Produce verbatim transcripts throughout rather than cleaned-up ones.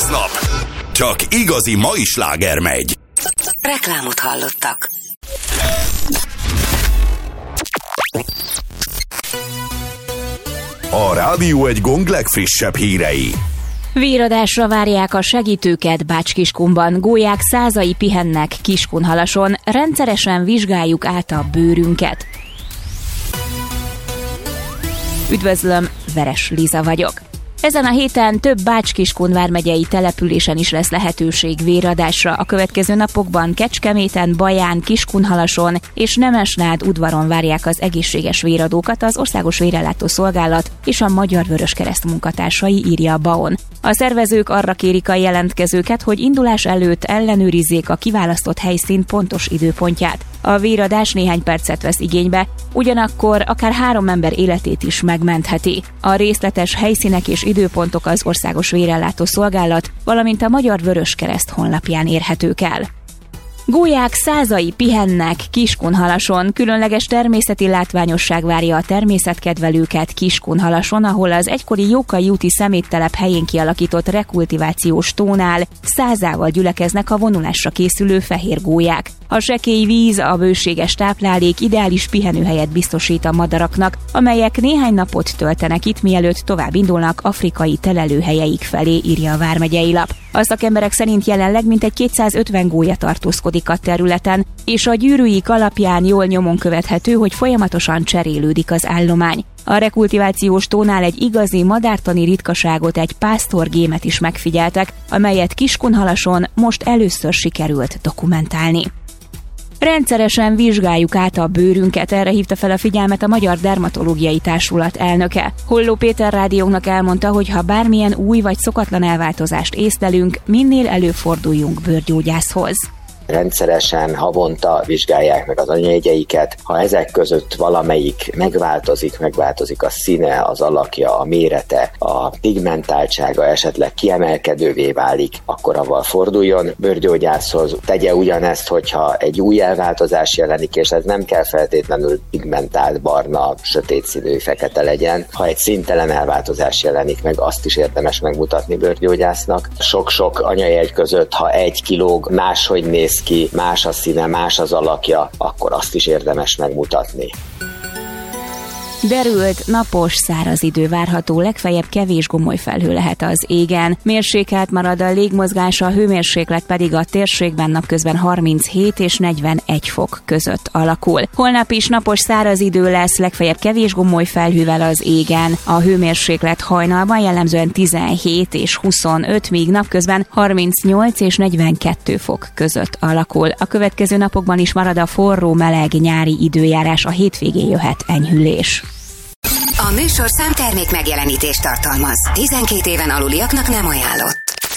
egész nap. Csak igazi mai sláger megy. Reklámot hallottak. A Rádió egy gong legfrissebb hírei. Véradásra várják a segítőket Bács-Kiskunban, gólyák százai pihennek Kiskunhalason, rendszeresen vizsgáljuk át a bőrünket. Üdvözlöm, Veres Liza vagyok. Ezen a héten több Bács-Kiskun vármegyei településen is lesz lehetőség véradásra. A következő napokban Kecskeméten, Baján, Kiskunhalason és Nemesnád udvaron várják az egészséges véradókat az Országos Vérellátó Szolgálat és a Magyar Vöröskereszt munkatársai, írja a BAON. A szervezők arra kérik a jelentkezőket, hogy indulás előtt ellenőrizzék a kiválasztott helyszín pontos időpontját. A véradás néhány percet vesz igénybe, ugyanakkor akár három ember életét is megmentheti. A részletes helyszínek és időpontok az Országos Vérellátó Szolgálat, valamint a Magyar Vöröskereszt honlapján érhetők el. Gólyák százai pihennek Kiskunhalason, különleges természeti látványosság várja a természetkedvelőket Kiskunhalason, ahol az egykori Jókai úti szeméttelep helyén kialakított rekultivációs tónál százával gyülekeznek a vonulásra készülő fehér gólyák. A sekély víz, a bőséges táplálék ideális pihenőhelyet biztosít a madaraknak, amelyek néhány napot töltenek itt, mielőtt tovább indulnak afrikai telelőhelyeik felé, írja a vármegyei lap. A szakemberek szerint jelenleg mintegy kétszázötven gólya tartózkodik a területen, és a gyűrűik alapján jól nyomon követhető, hogy folyamatosan cserélődik az állomány. A rekultivációs tónál egy igazi madártani ritkaságot, egy pásztorgémet is megfigyeltek, amelyet Kiskunhalason most először sikerült dokumentálni. Rendszeresen vizsgáljuk át a bőrünket, erre hívta fel a figyelmet a Magyar Dermatológiai Társulat elnöke. Holló Péter rádiónknak elmondta, hogy ha bármilyen új vagy szokatlan elváltozást észlelünk, minél előforduljunk bőrgyógyászhoz. Rendszeresen, havonta vizsgálják meg az anyajegyeiket. Ha ezek között valamelyik megváltozik, megváltozik a színe, az alakja, a mérete, a pigmentáltsága esetleg kiemelkedővé válik, akkor avval forduljon bőrgyógyászhoz. Tegye ugyanezt, hogyha egy új elváltozás jelenik, és ez nem kell feltétlenül pigmentált, barna, sötét színű, fekete legyen. Ha egy színtelen elváltozás jelenik meg, azt is érdemes megmutatni bőrgyógyásznak. Sok-sok anyajegy között, ha egy kilóg, máshogy néz ki, más a színe, más az alakja, akkor azt is érdemes megmutatni. Derült, napos, száraz idő várható, legfeljebb kevés gomolyfelhő lehet az égen. Mérsékelt marad a légmozgás, a hőmérséklet pedig a térségben napközben harminchét és negyvenegy fok között alakul. Holnap is napos, száraz idő lesz, legfeljebb kevés gomolyfelhővel az égen. A hőmérséklet hajnalban jellemzően tizenhét és huszonöt, míg napközben harmincnyolc és negyvenkettő fok között alakul. A következő napokban is marad a forró, meleg nyári időjárás, a hétvégén jöhet enyhülés. A műsorszám termék megjelenítést tartalmaz. tizenkét éven aluliaknak nem ajánlott.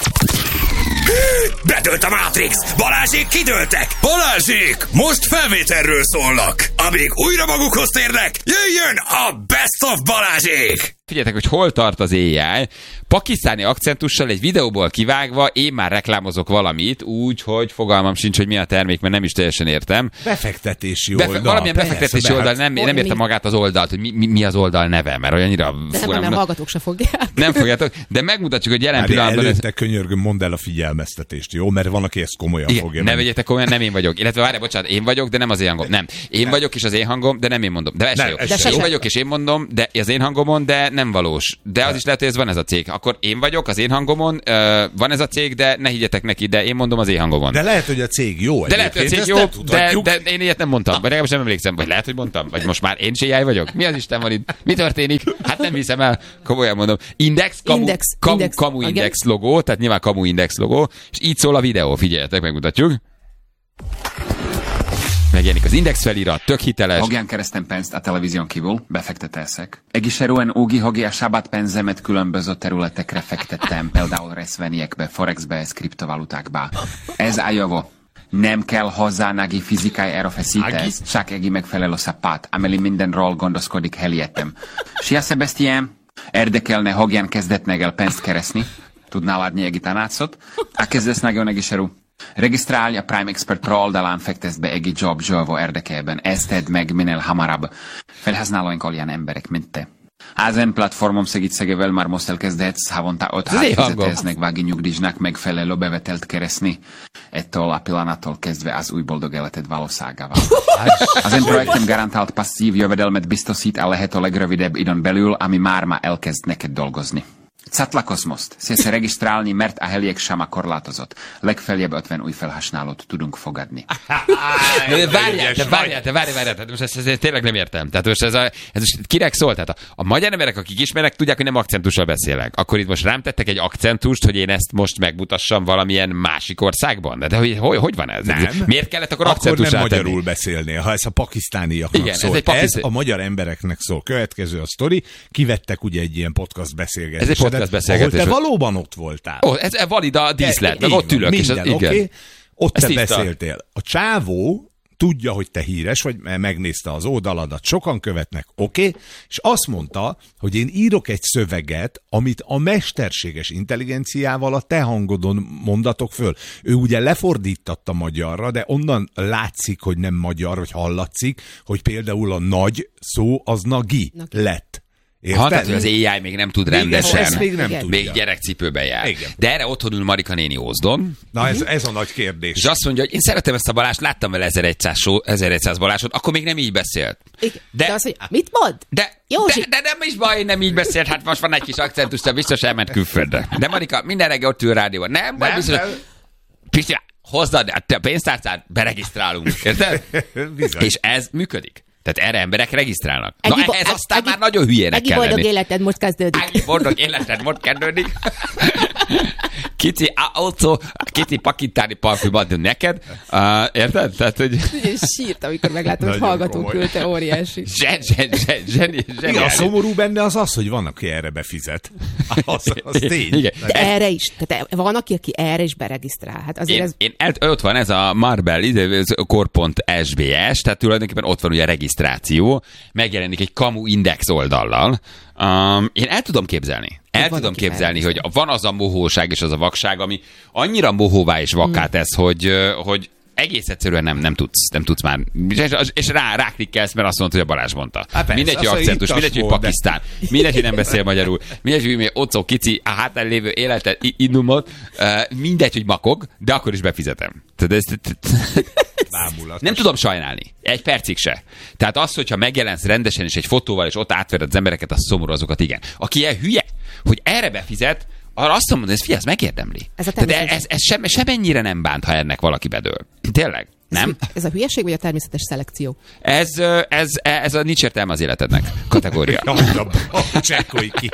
Bedőlt a Matrix! Balázsék kidőltek! Balázsék! Most felvételről szólnak! Amíg újra magukhoz térnek, jöjjön a Best of Balázsék! Figyeljetek, hogy hol tart az á i. Pakisztáni akcentussal egy videóból kivágva én már reklámozok valamit, úgy, hogy fogalmam sincs, hogy mi a termék, mert nem is teljesen értem. Befektetési oldal. Befe- valamilyen persze, befektetési oldal, nem, nem értem magát az oldalt, hogy mi, mi, mi az oldal neve, mert olyannyira... De nem, nem hallgatók se fogják. Nem fogjátok, de megmutatjuk, hogy jelen Már pillanatban... előtte ez... könyörgöm, mondd el a figyelmeztetést, jó? Mert van, aki ezt komolyan igen, fogja. Ne meg. Vegyetek komolyan, nem én vagyok. Illetve várj, bocsánat, én vagyok, de nem az én hangom. Nem. Én nem. vagyok és az én hangom, de nem én mondom. De ez nem, se jó. Ez De se én jó. vagyok és én mondom, de az én hangomon, de nem valós. De az is lehet, hogy ez van ez a cég. Akkor én vagyok az én hangomon, uh, van ez a cég, de ne higgyetek neki, de én mondom az én hangomon. De lehet, hogy a cég jó. De lehet, hogy a cég jó, de, de én ilyet nem mondtam. Vagy legalábbis nem emlékszem. Vagy lehet, hogy mondtam. Vagy most már én is á i vagyok. Mi az Isten van itt? Mi történik? Hát nem hiszem el. Komolyan mondom. Index, kamu, Index, kamu, index. kamu index logó, tehát nyilván kamu index logó, és így szól a videó. Figyeljetek, megmutatjuk. Megjelenik az Index felirat, tök hiteles. Hogyan kerestem pénzt a televízión kívül? Befektetések. Egyszerűen úgy, hogy a saját pénzemet különböző területekre fektettem, például részvényekbe, forexbe, kriptovalutákba. Ez a jó. Nem kell hozzá neki fizikai erőfeszítés, csak egy megfelelő szapát, amely mindenről gondoskodik helyettem. Sia Sebastian, érdekelne, hogyan kezdett meg el pénzt keresni? Tudnál adni egy tanácsot? A kezdesz nagyon egyszerű. Regisztrálj a Prime Expert Pro oldalán, fektesd be egy jobb zsölvó érdekében. Ezt tedd meg minél hamarabb. Felhasználóink olyan emberek, mint te. á zé en platformom segítségével már most elkezdhetsz havonta ott hátfizetésnek vági nyugdíjnak megfelelő bevetelt keresni. Ettől a pillanattól kezdve az új boldog életed valóságával. Az én projektem garantált passzív jövedelmet biztosít a lehető legrövidebb időn belül, ami már ma elkezd neked dolgozni. Csatlakozz Szélsz regisztrálni, mert a helyek sama korlátozott. Legfeljebb ötven új felhasználót tudunk fogadni. De várjál, de várjál, de várjál, várjál, tehát most ezt, ezt tényleg nem értem. Tehát most ez, a, ez most kinek szól? Tehát a, a magyar emberek, akik ismernek, tudják, hogy nem akcentussal beszélek. Akkor itt most rám tettek egy akcentust, hogy én ezt most megmutassam valamilyen másik országban. De, de hogy, hogy, hogy van ez? Nem. Miért kellett akkor Akkor akcentussal nem tenni? magyarul beszélnél, ha ez a pakisztániaknak Igen, szól. ez, Ez, pakiszt... ez a magyar embereknek szól. Következő a sztori. Kivettek ugye egy ilyen podcast beszélgetést. Ez egy podcast beszélgetés. Ahol te valóban ott voltál. Ó, ez valid a díszlet, meg ott ülök. Minden, és az, oké. igen. Ott Ez te tiszta. beszéltél. A csávó tudja, hogy te híres vagy, mert megnézte az oldaladat, sokan követnek, oké, okay? És azt mondta, hogy én írok egy szöveget, amit a mesterséges intelligenciával a te hangodon mondatok föl. Ő ugye lefordítatta magyarra, de onnan látszik, hogy nem magyar, vagy hallatszik, hogy például a nagy szó az nagi, nagi. lett. Érted? Ha, tehát, hogy az á i még nem tud rendesen. Ezt még nem még tudja. gyerekcipőben jár. Igen. De erre otthon ül Marika néni Ózdon. Na ez, ez a nagy kérdés. És azt mondja, hogy én szeretem ezt a Balást, láttam vele ezerszáz, show, ezerszáz Balázsot, akkor még nem így beszélt. Igen. De, De az, hogy mit mond? de, Józsi. de, de nem is baj, nem így beszélt, hát most van egy kis akcentus, de biztos elment külföldre. De Marika, minden reggel ott ül rádióban. Nem, baj, Nem, biztos. nem. Pisti, hozzad a pénztárcát, beregisztrálunk. Érted? Bizony. És ez működik. Tehát erre emberek regisztrálnak. Egi Na bo- ehhez eg- aztán egi- már nagyon hülyének Egi kell boldog lenni. életed most kezdődik. Ági boldog életed most kezdődik. Kicsi autó, kicsi pakitáni parfüm adni neked. Uh, érted? Tehát, hogy... Én sírt, amikor meglátom, hogy Nagyon hallgató komoly. küldte, óriási. Zsen, zsen, zsen, zseni, Igen, a szomorú benne az az, hogy van, aki erre befizet. Az, az tény. Igen. De erre is. Tehát van, aki, aki erre is beregisztrál. Hát azért Én, ez... én el, ott van ez a Marble, ez core pont es bé es, tehát tulajdonképpen ott van ugye a regisztráció, megjelenik egy kamu index oldallal. Um, én el tudom képzelni. El Van, tudom aki képzelni, hogy elregisztrál. van az a mohóság és az a vakság, ami annyira mohóvá és vakká tesz, hogy, hogy egész egyszerűen nem, nem tudsz, nem tudsz már. És, és rá, ráklikkelsz, mert azt mondod, hogy a Balázs mondta. persze, Mindegy, hogy azt akcentus, mondja, mindegy, hogy ittas volt, Pakisztán, mindegy, hogy nem beszél magyarul, mindegy, hogy mi Ocó Kici, a hátán lévő életet, innumot, mindegy, hogy makog, de akkor is befizetem. Tehát ez, Bámulat. nem tudom sajnálni. Egy percig se. Tehát az, hogyha megjelensz rendesen és egy fotóval, és ott átvered az embereket, az szomorú, azokat igen. Aki ilyen hülye, hogy erre befizet, arra azt mondom, hogy ez figyelj, ez megérdemli. Ez a Tehát természetes. ez, ez sem, semennyire nem bánt, ha ennek valaki bedől. Tényleg? Nem? Ez, ez a hülyeség, vagy a természetes szelekció? Ez, ez, ez a nincs értelme az életednek kategória. Csekkolj ki.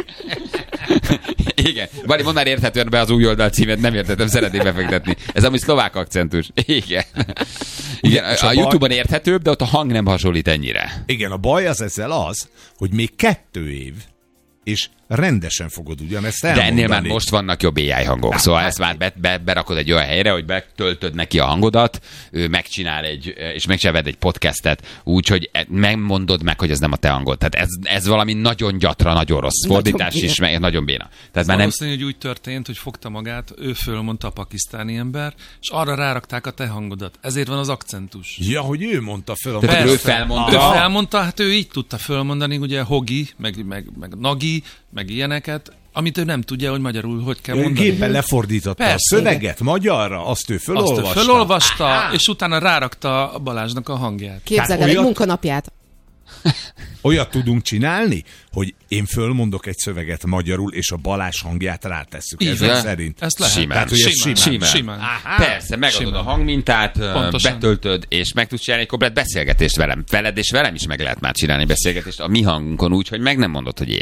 Igen. Bari, mondd már érthetően be az új oldal címet, nem értettem, szeretnék befektetni. Ez ami szlovák akcentus. Igen. Igen, És a, a a baj- YouTube-on érthetőbb, de ott a hang nem hasonlít ennyire. Igen, a baj az ezzel az, hogy még kettő év, és rendesen fogod ugyanezt De elmondani. ennél már most vannak jobb á i hangok, szóval ezt már be, be, berakod egy olyan helyre, hogy betöltöd neki a hangodat, ő megcsinál egy, és megcsinálod egy podcastet úgy, hogy megmondod meg, hogy ez nem a te hangod. Tehát ez, ez valami nagyon gyatra, nagyon rossz Nagyon fordítás, béna. és meg, nagyon béna. Tehát már nem... Valószínű, hogy úgy történt, hogy fogta magát, ő fölmondta a pakisztáni ember, és arra rárakták a te hangodat. Ezért van az akcentus. Ja, hogy ő mondta föl a Tehát magyar- ő felmondta. Ő felmondta, hát ő így tudta fölmondani, ugye hogi, meg, meg, meg nagi, meg ilyeneket, amit ő nem tudja, hogy magyarul hogy kell Ő mondani. gépen lefordította Persze. a szöveget magyarra, azt ő Azt fölolvasta. ő fölolvasta, és utána rárakta a Balázsnak a hangját. Képzeld Tehát el egy olyat- munkanapját. Olyat tudunk csinálni, hogy én fölmondok egy szöveget magyarul, és a Balázs hangját rátesszük. Így Ezek van. szerint. Ezt lehet. Simán. Tehát, hogy ez simán. simán. Simán. Simán. Persze, megadod Simán. a hangmintát, Pontosan. betöltöd, és meg tudsz csinálni egy komplet beszélgetést velem. Veled és velem is meg lehet már csinálni beszélgetést a mi hangunkon úgy, hogy meg nem mondod, hogy